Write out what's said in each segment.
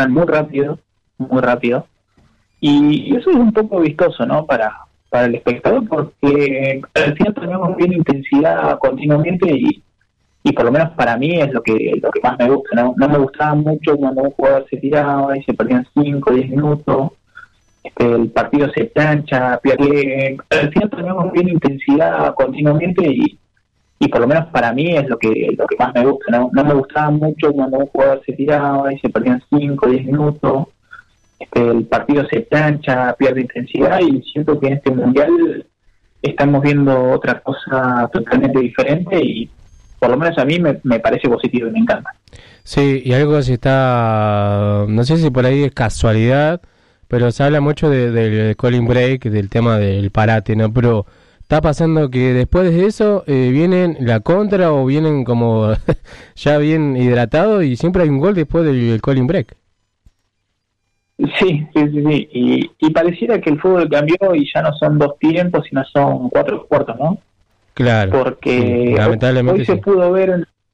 juegan muy rápido, y eso es un poco vistoso, ¿no? Para el espectador, porque al final tenemos bien intensidad continuamente y por lo menos para mí es lo que más me gusta. No me gustaba mucho cuando un jugador se tiraba y se perdían 5 o 10 minutos, el partido se plancha, pierde. Al final tenemos bien intensidad continuamente y por lo menos para mí es lo que más me gusta. No me gustaba mucho cuando un jugador se tiraba y se perdían 5 o 10 minutos, el partido se plancha, pierde intensidad, y siento que en este mundial estamos viendo otra cosa totalmente diferente y por lo menos a mí me parece positivo y me encanta. Sí, y algo que se está, no sé si por ahí es casualidad, pero se habla mucho del calling break, del tema del parate, ¿no? Pero está pasando que después de eso vienen la contra o vienen como ya bien hidratados y siempre hay un gol después del calling break. Sí. Y pareciera que el fútbol cambió y ya no son 2 tiempos, sino son 4 cuartos, ¿no? Claro. Porque sí, lamentablemente hoy se sí. pudo ver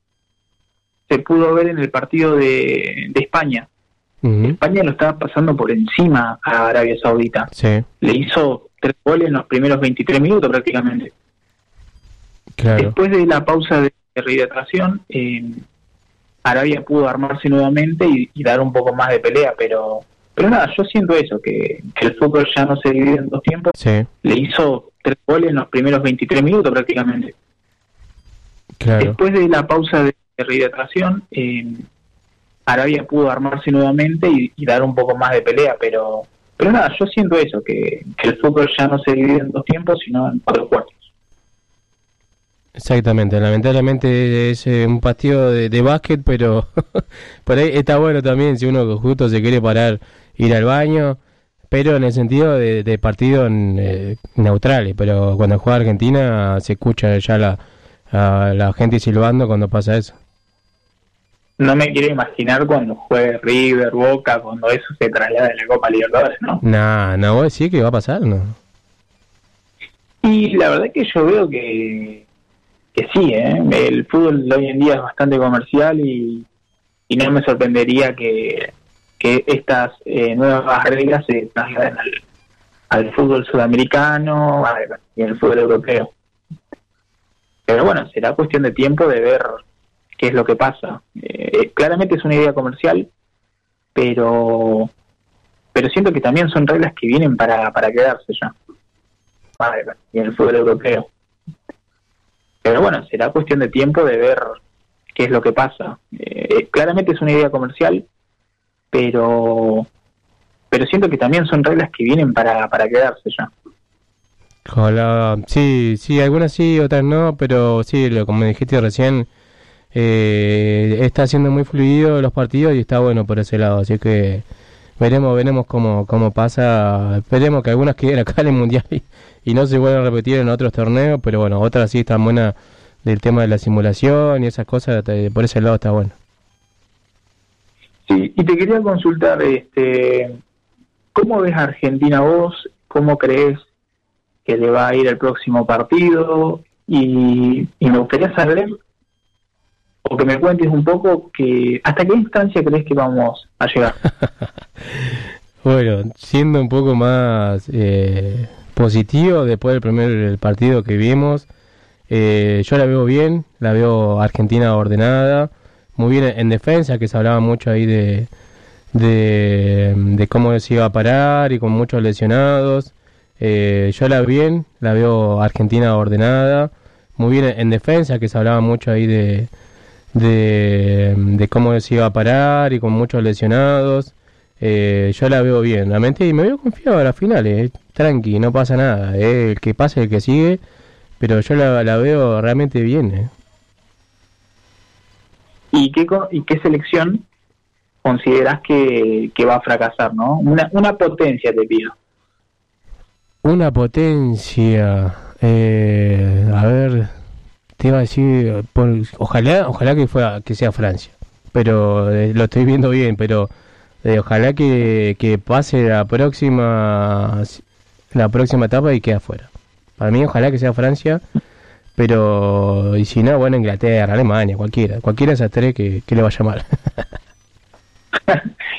en el partido de España. Uh-huh. España lo estaba pasando por encima a Arabia Saudita. Sí. Le hizo 3 goles en los primeros 23 minutos prácticamente. Claro. Después de la pausa de rehidratación, Arabia pudo armarse nuevamente y dar un poco más de pelea, pero nada, yo siento eso, que el fútbol ya no se divide en 2 tiempos. Sí. Le hizo 3 goles en los primeros 23 minutos prácticamente. Claro. Después de la pausa de rehidratación, Arabia pudo armarse nuevamente y dar un poco más de pelea, pero nada, yo siento eso, que el fútbol ya no se divide en 2 tiempos, sino en 4 cuartos. Exactamente, lamentablemente es un partido de básquet, pero por ahí está bueno también si uno justo se quiere parar, ir al baño, pero en el sentido de partidos neutrales, pero cuando juega Argentina se escucha ya la gente silbando cuando pasa eso. No me quiero imaginar cuando juegue River, Boca, cuando eso se traslada en la Copa Libertadores, ¿no? No, vos decís que va a pasar, ¿no? Y la verdad es que yo veo que sí, el fútbol de hoy en día es bastante comercial y no me sorprendería que estas nuevas reglas se trasladen al fútbol sudamericano y al fútbol europeo. Pero bueno, será cuestión de tiempo de ver qué es lo que pasa. Claramente es una idea comercial, pero siento que también son reglas que vienen para quedarse ya. Y en el fútbol europeo. Pero bueno, será cuestión de tiempo de ver qué es lo que pasa. Claramente es una idea comercial, pero siento que también son reglas que vienen para quedarse ya. Ojalá, sí, algunas sí, otras no, pero sí, como dijiste recién, está siendo muy fluido los partidos y está bueno por ese lado, así que veremos cómo pasa. Esperemos que algunas queden acá en el Mundial y no se vuelvan a repetir en otros torneos, pero bueno, otras sí están buenas del tema de la simulación y esas cosas, por ese lado está bueno. Sí, y te quería consultar, ¿cómo ves a Argentina vos? ¿Cómo crees que le va a ir el próximo partido? Y me gustaría saber, o que me cuentes un poco, que ¿hasta qué instancia crees que vamos a llegar? Bueno, siendo un poco más positivo, después del primer partido que vimos, yo la veo bien, la veo Argentina ordenada, muy bien en defensa, que se hablaba mucho ahí de cómo se iba a parar y con muchos lesionados. Yo la veo Argentina ordenada, muy bien en defensa, que se hablaba mucho ahí de cómo se iba a parar y con muchos lesionados. Yo la veo bien, realmente, y me veo confiado a las finales, tranqui, no pasa nada, el que pase, el que sigue, pero yo la veo realmente bien. ¿Y qué selección consideras que va a fracasar, no? Una potencia te pido. Una potencia, a ver, te iba a decir, ojalá que sea Francia, pero lo estoy viendo bien, pero ojalá que pase la próxima etapa y quede afuera. Para mí ojalá que sea Francia, pero y si no, bueno, Inglaterra, Alemania, cualquiera de esas tres que le vaya mal.